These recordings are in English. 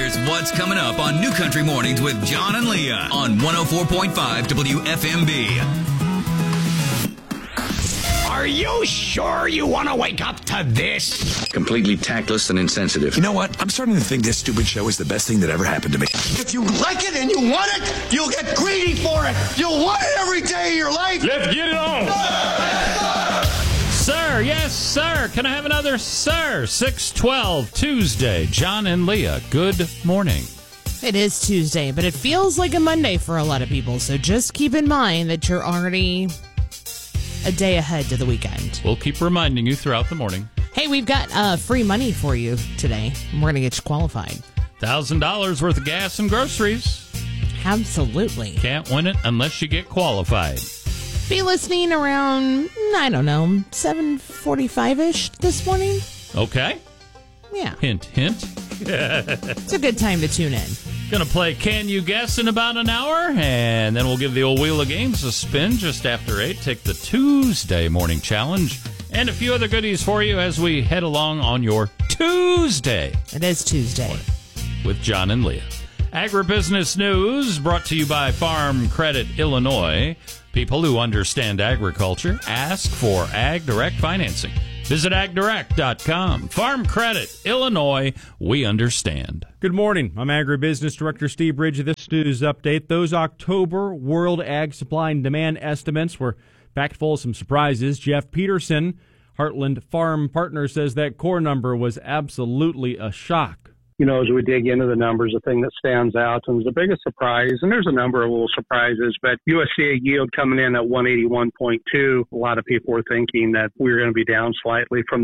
Here's what's coming up on New Country Mornings with John and Leah on 104.5 WFMB. Are you sure you want to wake up to this? Completely tactless and insensitive. You know what? I'm starting to think this stupid show is the best thing that ever happened to me. If you like it and you want it, you'll get greedy for it. You'll want it every day of your life. Let's get it on. Sir, yes, sir. Can I have another sir? 6/12, Tuesday. John and Leah, good morning. It is Tuesday, but it feels like a Monday for a lot of people, so just keep in mind that you're already a day ahead to the weekend. We'll keep reminding you throughout the morning. Hey, we've got free money for you today. We're going to get you qualified. $1,000 worth of gas and groceries. Absolutely. Can't win it unless you get qualified. Be listening around, 7:45-ish this morning. Okay. Yeah. Hint, hint. It's a good time to tune in. Going to play Can You Guess in about an hour, and then we'll give the old Wheel of Games a spin just after 8. Take the Tuesday morning challenge and a few other goodies for you as we head along on your Tuesday. It is Tuesday. With John and Leah. Agribusiness news brought to you by Farm Credit Illinois. People who understand agriculture ask for Ag Direct financing. Visit agdirect.com. Farm Credit Illinois, we understand. Good morning. I'm Agribusiness Director Steve Bridge. This news update. Those October World Ag Supply and Demand estimates were packed full of some surprises. Jeff Peterson, Heartland Farm Partner, says that core number was absolutely a shock. You know, as we dig into the numbers, the thing that stands out and is the biggest surprise, and there's a number of little surprises, but USDA yield coming in at 181.2. A lot of people were thinking that we were going to be down slightly from the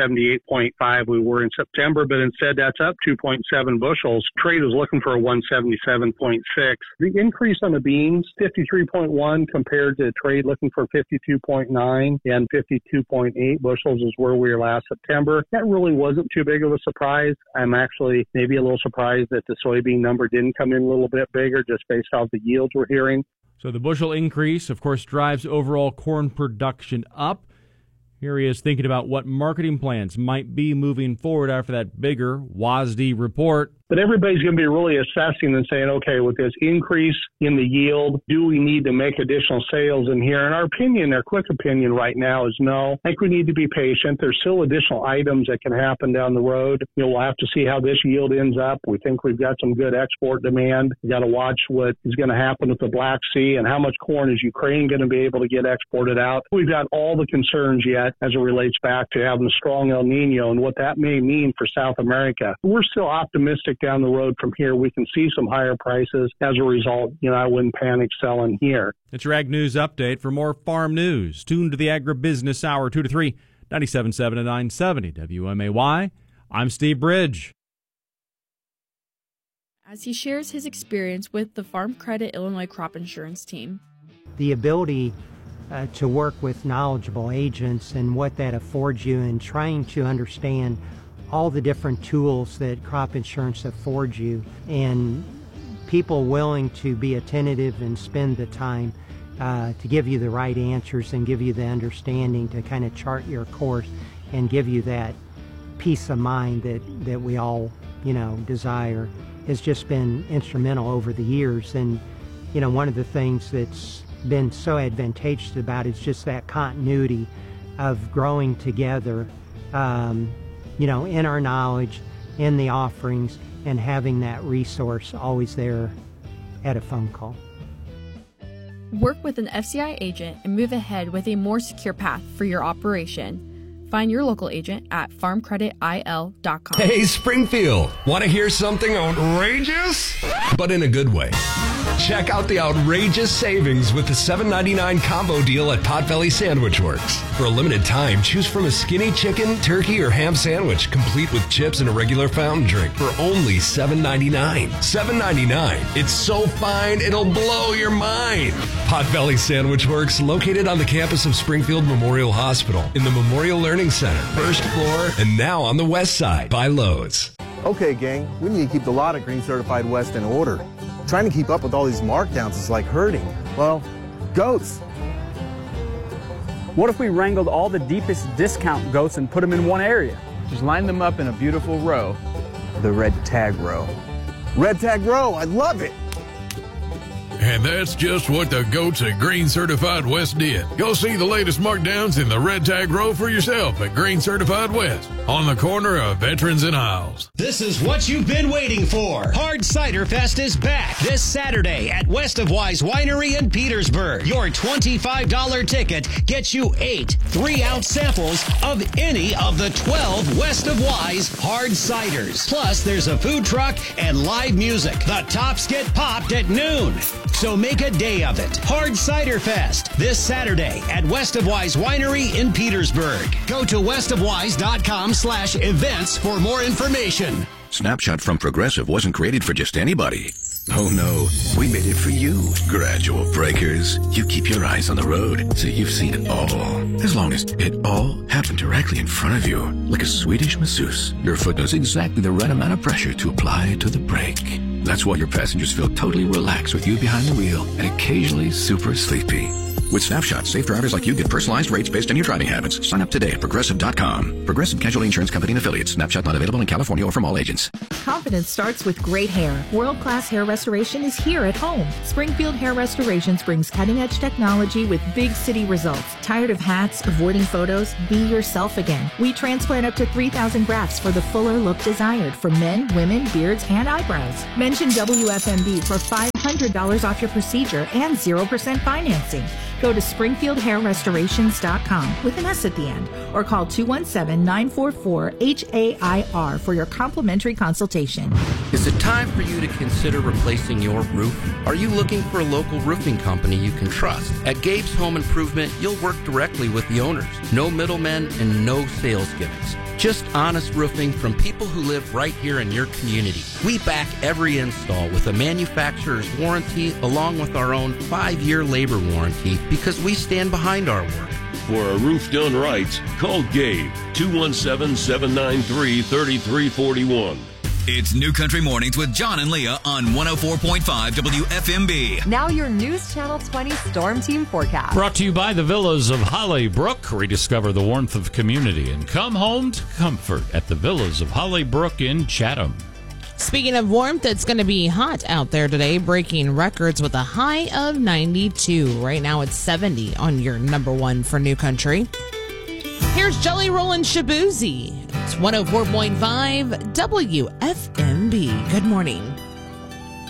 178.5 we were in September, but instead that's up 2.7 bushels. Trade was looking for a 177.6. The increase on the beans, 53.1 compared to trade looking for 52.9 and 52.8 bushels is where we were last September. That really wasn't too big of a surprise. I'm actually maybe a little surprised that the soybean number didn't come in a little bit bigger just based off the yields we're hearing. So the bushel increase, of course, drives overall corn production up. Here he is thinking about what marketing plans might be moving forward after that bigger WASDE report. But everybody's going to be really assessing and saying, okay, with this increase in the yield, do we need to make additional sales in here? And our opinion, our quick opinion right now is no. I think we need to be patient. There's still additional items that can happen down the road. You know, we'll have to see how this yield ends up. We think we've got some good export demand. We got to watch what is going to happen with the Black Sea and how much corn is Ukraine going to be able to get exported out. We've got all the concerns yet as it relates back to having a strong El Nino and what that may mean for South America. We're still optimistic down the road from here. We can see some higher prices. As a result, you know, I wouldn't panic selling here. It's your Ag News Update. For more farm news, tune to the Agribusiness Hour 2 to 3, 97.7 and 970 WMAY. I'm Steve Bridge. As he shares his experience with the Farm Credit Illinois Crop Insurance Team. The ability to work with knowledgeable agents and what that affords you and trying to understand all the different tools that crop insurance affords you, and people willing to be attentive and spend the time to give you the right answers and give you the understanding to kind of chart your course and give you that peace of mind that we all, you know, desire, has just been instrumental over the years. And, you know, one of the things that's been so advantageous about it is just that continuity of growing together, you know, in our knowledge, in the offerings, and having that resource always there at a phone call. Work with an FCI agent and move ahead with a more secure path for your operation. Find your local agent at farmcreditil.com. Hey, Springfield, want to hear something outrageous? But in a good way. Check out the outrageous savings with the $7.99 combo deal at Potbelly Sandwich Works. For a limited time, choose from a skinny chicken, turkey, or ham sandwich, complete with chips and a regular fountain drink for only $7.99. $7.99. It's so fine, it'll blow your mind. Potbelly Sandwich Works, located on the campus of Springfield Memorial Hospital in the Memorial Learning Center, first floor, and now on the west side by Lowe's. Okay, gang, we need to keep the lot of Green Certified West in order. Trying to keep up with all these markdowns is like herding, well, goats. What if we wrangled all the deepest discount goats and put them in one area? Just line them up in a beautiful row. The red tag row. Red Tag Row, I love it. And that's just what the goats at Green Certified West did. Go see the latest markdowns in the Red Tag Row for yourself at Green Certified West on the corner of Veterans and Isles. This is what you've been waiting for. Hard Cider Fest is back this Saturday at West of Wise Winery in Petersburg. Your $25 ticket gets you 8 3-ounce samples of any of the 12 West of Wise hard ciders. Plus, there's a food truck and live music. The tops get popped at noon. So make a day of it. Hard Cider Fest this Saturday at West of Wise Winery in Petersburg. Go to westofwise.com/events for more information. Snapshot from Progressive wasn't created for just anybody. Oh no, we made it for you. Gradual breakers. You keep your eyes on the road, so you've seen it all. As long as it all happened directly in front of you, like a Swedish masseuse, your foot knows exactly the right amount of pressure to apply to the brake. That's why your passengers feel totally relaxed with you behind the wheel and occasionally super sleepy. With Snapshot, safe drivers like you get personalized rates based on your driving habits. Sign up today at Progressive.com. Progressive Casualty Insurance Company and Affiliates. Snapshot not available in California or from all agents. Confidence starts with great hair. World-class hair restoration is here at home. Springfield Hair Restorations brings cutting-edge technology with big city results. Tired of hats, avoiding photos? Be yourself again. We transplant up to 3,000 grafts for the fuller look desired for men, women, beards, and eyebrows. Mention WFMB for $500 off your procedure and 0% financing. Go to SpringfieldHairRestorations.com with an S at the end or call 217-944-HAIR for your complimentary consultation. Is it time for you to consider replacing your roof? Are you looking for a local roofing company you can trust? At Gabe's Home Improvement, you'll work directly with the owners. No middlemen and no sales gimmicks. Just honest roofing from people who live right here in your community. We back every install with a manufacturer's warranty along with our own 5-year labor warranty because we stand behind our work. For a roof done right, call Gabe, 217-793-3341. It's New Country Mornings with John and Leah on 104.5 WFMB. Now your News Channel 20 Storm Team forecast. Brought to you by the Villas of Hollybrook. Rediscover the warmth of community and come home to comfort at the Villas of Hollybrook in Chatham. Speaking of warmth, it's going to be hot out there today, breaking records with a high of 92. Right now it's 70 on your number one for New Country. Here's Jelly Rollin' Shaboozey. It's 104.5 WFMB. Good morning.